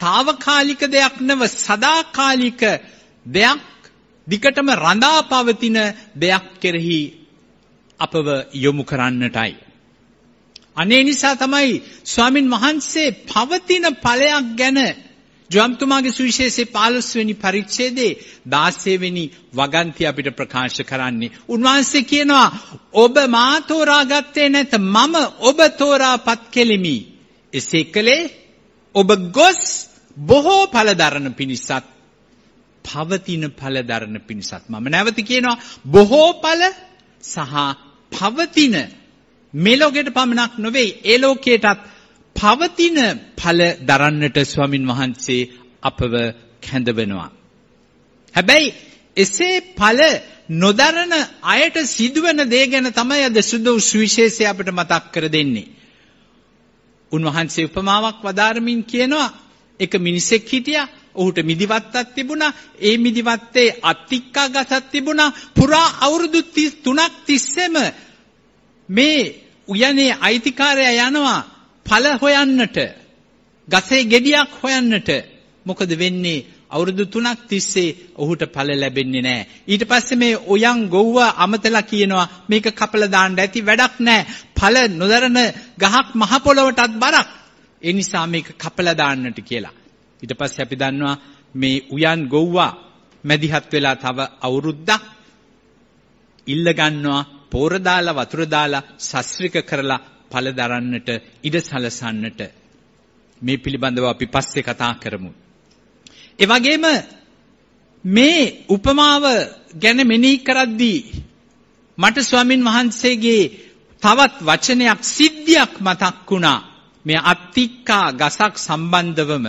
తాවකාලික දෙයක් නෙව සදාකාලික දෙයක්, දිකටම රඳා පවතින දෙයක් කෙරෙහි අපව යොමු කරන්නටයි. අනේ නිසා තමයි ස්වාමින් වහන්සේ පවතින ඵලයක් ගැන ජොම්තුමාගේ සුවිශේෂයේ 15 වෙනි පරිච්ඡේදයේ 16 වෙනි වගන්තිය අපිට ප්‍රකාශ කරන්නේ. උන්වහන්සේ කියනවා ඔබ මා තෝරාගත්තේ නැත, මම ඔබ තෝරාපත් කෙලිමි. එසේ කලේ ඔබ ගොස් බොහෝ ඵල දරන පිණිසත් පවතින ඵල දරන පිණිසත්. මම නැවත කියනවා බොහෝ ඵල සහ පවතින, මේ ලෝකයට පමණක් නොවේ ඒ ලෝකයටත් පවතින ඵල දරන්නට ස්වාමින් වහන්සේ අපව කැඳවනවා. හැබැයි එසේ ඵල නොදරන අයට සිදුවන දේ ගැන තමයි අද සුවිශේෂය අපිට මතක් කර දෙන්නේ. උන්වහන්සේ උපමාවක් වදාරමින් කියනවා එක මිනිසෙක් හිටියා, ඔහුට මිදිවත්තක් තිබුණා. ඒ මිදිවත්තේ අත්තික්කා ගසක් තිබුණා. පුරා අවුරුදු 33ක් තිස්සේම මේ උයනේ අයිතිකාරයා යනවා ඵල හොයන්නට, ගසේ ගෙඩියක් හොයන්නට. මොකද වෙන්නේ? අවුරුදු 3ක් තිස්සේ ඔහුට ඵල ලැබෙන්නේ නැහැ. ඊට පස්සේ මේ ඔයන් ගොව්ව අමතලා කියනවා මේක කපලා දාන්න ඇති, වැඩක් නැහැ. ඵල නොදරන ගහක් මහ පොළොවටත් බරක්. ඒ නිසා මේක කපලා දාන්නට කියලා. ඊට පස්සේ අපි දන්නවා මේ උයන් ගොව්වා මැදිහත් වෙලා තව අවුරුද්දක් ඉල්ල ගන්නවා, පෝර දාලා වතුර දාලා සස්ත්‍රික කරලා ඵල දරන්නට ඉඩ සලසන්නට. මේ පිළිබඳව අපි පස්සේ කතා කරමු. ඒ වගේම මේ උපමාව ගැන මෙනෙහි කරද්දී මට ස්වාමින් වහන්සේගේ තවත් වචනයක්, සිද්ධියක් මතක් වුණා. මේ අත්තික්කා ගසක් සම්බන්ධවම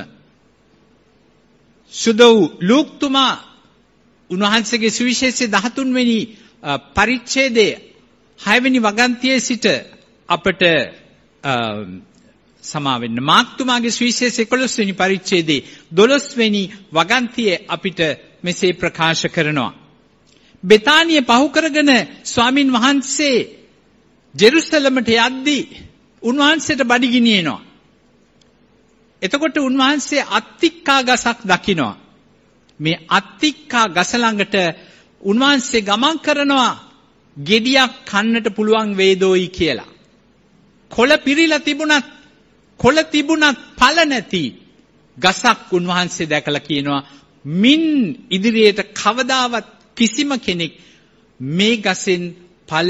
සුදෝ ලූක්තුමා උන්වහන්සේගේ සුවිශේෂයේ 13 වෙනි පරිච්ඡේදයේ 6 වෙනි වගන්තියේ සිට අපට සමා වෙන්න. මාර්ක්තුමාගේ සුවිශේෂයේ 11 වෙනි පරිච්ඡේදයේ 12 වෙනි වගන්තියේ අපිට මෙසේ ප්‍රකාශ කරනවා. බෙතානිය පහු කරගෙන ස්වාමින් වහන්සේ ජෙරුසලමට යද්දී උන්වහන්සේට බඩගිනි එනවා. එතකොට උන්වහන්සේ අත්තික්කා ගසක් දකිනවා. මේ අත්තික්කා ගස ළඟට උන්වහන්සේ ගමන් කරනවා ගෙඩියක් කන්නට පුළුවන් වේදෝයි කියලා. කොළ පිරීලා තිබුණත් ඵල නැති ගසක් උන්වහන්සේ දැකලා කියනවා මින් ඉදිරියට කවදාවත් කිසිම කෙනෙක් මේ ගසෙන් ඵල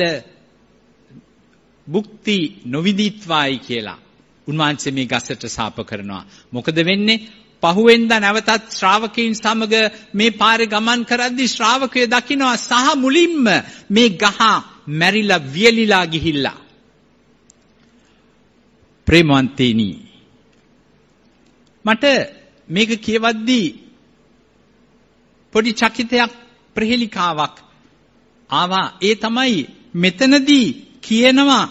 භුක්ති නොවිදිත්වායි කියලා. උන්වහන්සේ මේ ගසට ශාප කරනවා. මොකද වෙන්නේ? පහුවෙන්දා නැවතත් ශ්‍රාවකයන් සමග මේ පාරේ ගමන් කරද්දී ශ්‍රාවකයෝ දකිනවා සහ මුලින්ම මේ ගහ මැරිලා වියලිලා ගිහිල්ලා. ප්‍රේමවන්තේනි, මට මේක කියවද්දී පොඩි චකිතයක්, ප්‍රහෙලිකාවක් ආවා. ඒ තමයි මෙතනදී කියනවා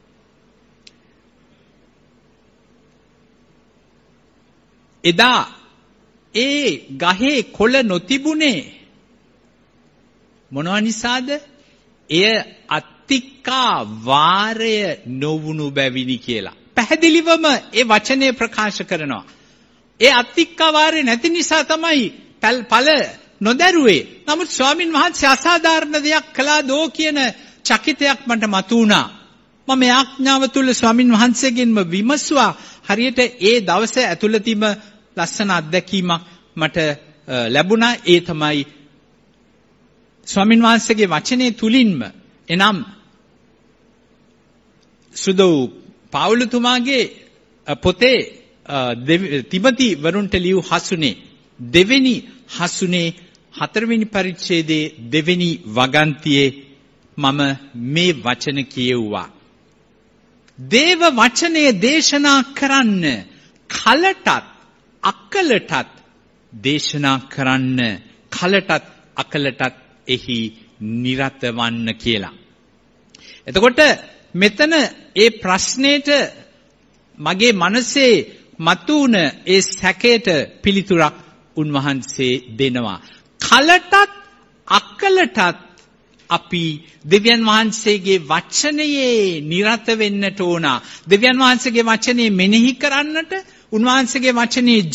එදා ඒ ගහේ කොළ නොතිබුණේ මොනවා නිසාද? එය අත්තික්කා වාරය නොවුණු බැවිනි කියලා. පැහැදිලිවම ඒ වචනේ ප්‍රකාශ කරනවා. ඒ අත්තික්කා වාරය නැති නිසා තමයි ඵල නොදැරුවේ. නමුත් ස්වාමින් වහන්සේ අසාධාරණ දෙයක් කළා දෝ කියන චකිතයක් මට මතුවුණා. මම ආඥාව තුල ස්වාමින් වහන්සේගෙන්ම විමසුවා. හරියට ඒ දවසේ ඇතුළතින්ම ලස්සන අත්දැකීමක් මට ලැබුණා. ඒ තමයි ස්වාමින් වහන්සේගේ වචනේ තුලින්ම, එනම් සුදෝ පාවුලතුමාගේ පොතේ තිමති වරුන්ට ලියු හසුනේ 2 වෙනි හසුනේ 4 වෙනි පරිච්ඡේදයේ 2 වෙනි වගන්තියේ මම මේ වචන කියෙව්වා. දේව වචනේ දේශනා කරන්න, කලටත් අකලටත් දේශනා කරන්න, කලටත් අකලටත් එහි නිරත වන්න කියලා. එතකොට මෙතන ඒ ප්‍රශ්නෙට මගේ මනසේ මතුවන ඒ සැකයට පිළිතුරක් උන්වහන්සේ දෙනවා. කලටත් අකලටත් අපි දෙවියන් වහන්සේගේ වචනයේ නිරත වෙන්නට ඕන. දෙවියන් වහන්සේගේ වචනේ මෙනෙහි කරන්නට, උන්වහන්සේගේ වචනේ